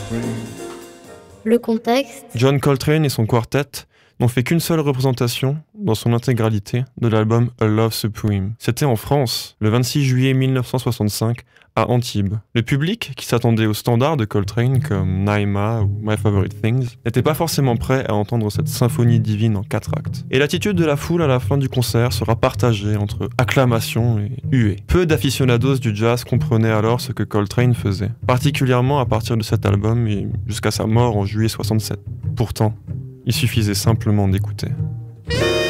Le contexte, John Coltrane et son quartet n'ont fait qu'une seule représentation, dans son intégralité, de l'album A Love Supreme. C'était en France, le 26 juillet 1965, à Antibes. Le public, qui s'attendait aux standards de Coltrane comme Naima ou My Favorite Things, n'était pas forcément prêt à entendre cette symphonie divine en 4 actes. Et l'attitude de la foule à la fin du concert sera partagée entre acclamation et huée. Peu d'aficionados du jazz comprenaient alors ce que Coltrane faisait, particulièrement à partir de cet album et jusqu'à sa mort en juillet 67. Pourtant, il suffisait simplement d'écouter.